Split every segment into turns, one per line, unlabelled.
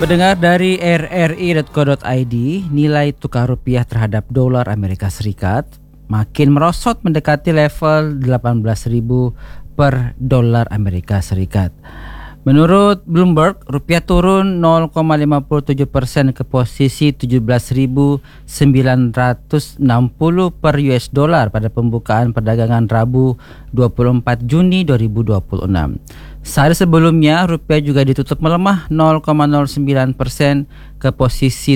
Pendengar dari rri.co.id, nilai tukar rupiah terhadap dolar Amerika Serikat makin merosot mendekati level 18.000 per dolar Amerika Serikat. Menurut Bloomberg, rupiah turun 0,57% ke posisi 17.960 per US dollar pada pembukaan perdagangan Rabu 24 Juni 2026. Sehari sebelumnya, rupiah juga ditutup melemah 0,09% ke posisi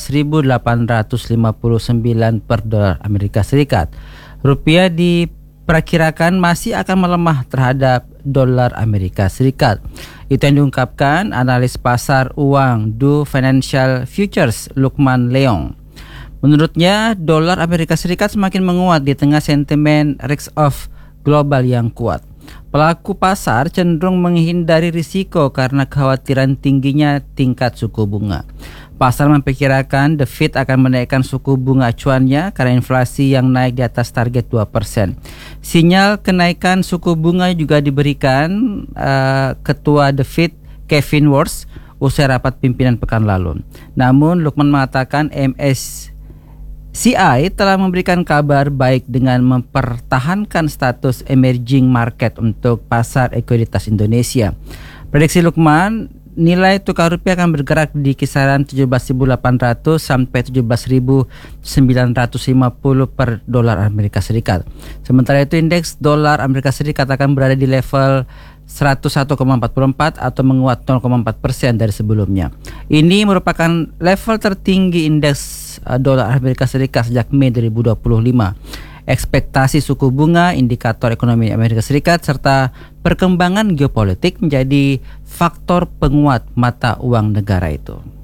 17.859 per dolar Amerika Serikat. Rupiah diperkirakan masih akan melemah terhadap dolar Amerika Serikat. Itu yang diungkapkan analis pasar uang Do Financial Futures Lukman Leong. Menurutnya, dolar Amerika Serikat semakin menguat di tengah sentimen risk off global yang kuat. Pelaku pasar cenderung menghindari risiko karena kekhawatiran tingginya tingkat suku bunga. Pasar memperkirakan The Fed akan menaikkan suku bunga acuannya karena inflasi yang naik di atas target 2%. Sinyal kenaikan suku bunga juga diberikan Ketua The Fed Kevin Warsh usai rapat pimpinan pekan lalu. Namun Lukman mengatakan MSCI telah memberikan kabar baik dengan mempertahankan status emerging market untuk pasar ekuitas Indonesia. Prediksi Lukman, nilai tukar rupiah akan bergerak di kisaran 17.800 sampai 17.950 per dolar Amerika Serikat. Sementara itu indeks dolar Amerika Serikat akan berada di level 101,44 atau menguat 0,4% dari sebelumnya. Ini merupakan level tertinggi indeks dolar Amerika Serikat sejak Mei 2025. Ekspektasi suku bunga, indikator ekonomi Amerika Serikat, serta perkembangan geopolitik menjadi faktor penguat mata uang negara itu.